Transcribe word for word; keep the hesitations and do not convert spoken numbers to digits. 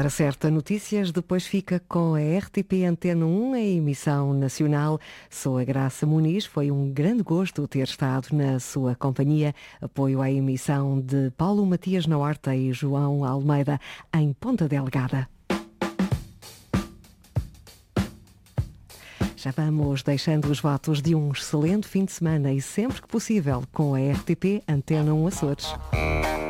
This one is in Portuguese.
Hora certa, notícias, depois fica com a R T P Antena um, a emissão nacional. Sou a Graça Muniz, foi um grande gosto ter estado na sua companhia. Apoio à emissão de Paulo Matias na Horta e João Almeida em Ponta Delgada. Já vamos deixando os votos de um excelente fim de semana e sempre que possível com a R T P Antena um Açores.